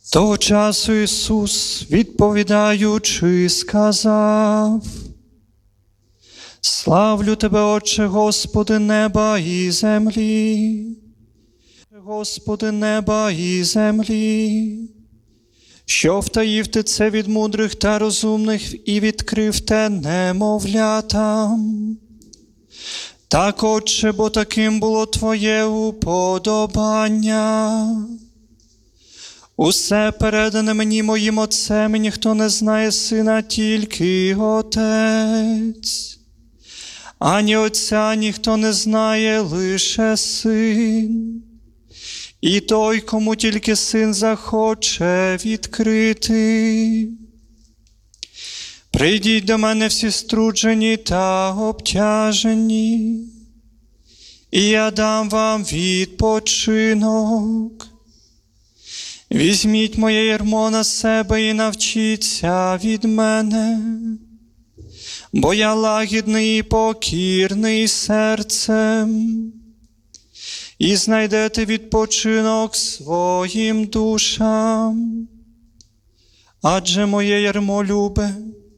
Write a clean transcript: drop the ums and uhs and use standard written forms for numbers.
Того часу Ісус, відповідаючи, сказав: «Славлю Тебе, Отче, Господи неба і землі, Господи неба і землі, що втаїв Ти це від мудрих та розумних і відкрив те немовлятам. Так, Отче, бо таким було Твоє уподобання. Усе передане мені моїм Отцем, і ніхто не знає Сина, тільки Отець. Ані Отця ніхто не знає, лише Син. І той, кому тільки Син захоче відкрити. Прийдіть до мене всі струджені та обтяжені, і я дам вам відпочинок. Візьміть моє ярмо на себе і навчіться від мене, бо я лагідний і покірний серцем, і знайдете відпочинок своїм душам. Адже моє ярмо любе